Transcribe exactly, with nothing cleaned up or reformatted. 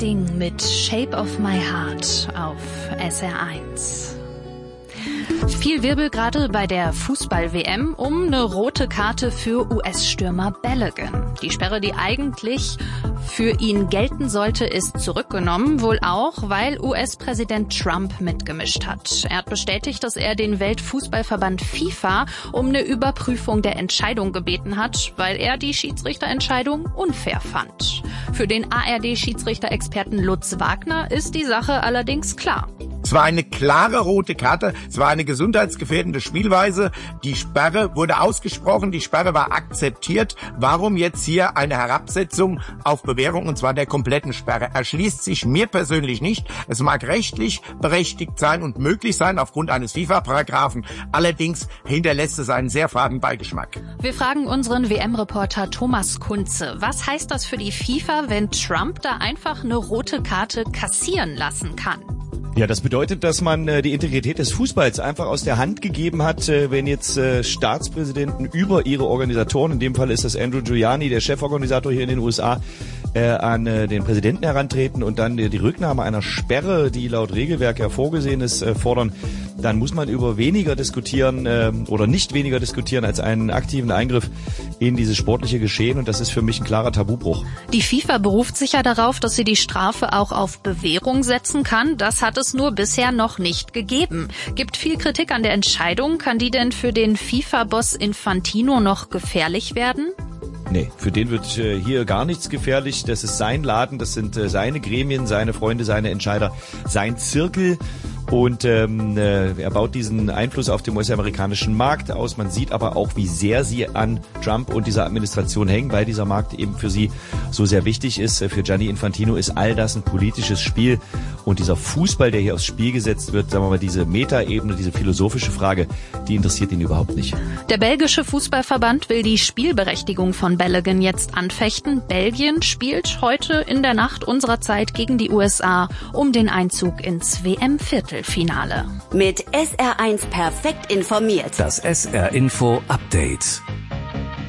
Sting mit Shape of My Heart auf S R eins. Viel Wirbel gerade bei der Fußball-W M um eine rote Karte für U S-Stürmer Balogun. Die Sperre, die eigentlich für ihn gelten sollte, ist zurückgenommen, wohl auch, weil U S-Präsident Trump mitgemischt hat. Er hat bestätigt, dass er den Weltfußballverband FIFA um eine Überprüfung der Entscheidung gebeten hat, weil er die Schiedsrichterentscheidung unfair fand. Für den A R D-Schiedsrichter-Experten Lutz Wagner ist die Sache allerdings klar. Es war eine klare rote Karte, es war eine gesundheitsgefährdende Spielweise. Die Sperre wurde ausgesprochen, die Sperre war akzeptiert. Warum jetzt hier eine Herabsetzung auf Bewährung, und zwar der kompletten Sperre? Erschließt sich mir persönlich nicht. Es mag rechtlich berechtigt sein und möglich sein aufgrund eines FIFA-Paragraphen. Allerdings hinterlässt es einen sehr faden Beigeschmack. Wir fragen unseren W M-Reporter Thomas Kunze. Was heißt das für die FIFA, wenn Trump da einfach eine rote Karte kassieren lassen kann? Ja, das bedeutet, dass man äh, die Integrität des Fußballs einfach aus der Hand gegeben hat, äh, wenn jetzt äh, Staatspräsidenten über ihre Organisatoren, in dem Fall ist das Andrew Giuliani, der Cheforganisator hier in den U S A, äh, an äh, den Präsidenten herantreten und dann äh, die Rücknahme einer Sperre, die laut Regelwerk ja vorgesehen ist, äh, fordern, dann muss man über weniger diskutieren äh, oder nicht weniger diskutieren als einen aktiven Eingriff in dieses sportliche Geschehen, und das ist für mich ein klarer Tabubruch. Die FIFA beruft sich ja darauf, dass sie die Strafe auch auf Bewährung setzen kann. Das hat es nur bisher noch nicht gegeben. Gibt viel Kritik an der Entscheidung. Kann die denn für den FIFA-Boss Infantino noch gefährlich werden? Nee, für den wird äh, hier gar nichts gefährlich. Das ist sein Laden, das sind äh, seine Gremien, seine Freunde, seine Entscheider, sein Zirkel. Und ähm, äh, er baut diesen Einfluss auf dem U S-amerikanischen Markt aus. Man sieht aber auch, wie sehr sie an Trump und dieser Administration hängen, weil dieser Markt eben für sie so sehr wichtig ist. Für Gianni Infantino ist all das ein politisches Spiel. Und dieser Fußball, der hier aufs Spiel gesetzt wird, sagen wir mal, diese Metaebene, diese philosophische Frage, die interessiert ihn überhaupt nicht. Der belgische Fußballverband will die Spielberechtigung von Balogun jetzt anfechten. Belgien spielt heute in der Nacht unserer Zeit gegen die U S A um den Einzug ins W M-Viertelfinale. Mit S R eins perfekt informiert. Das S R Info Update.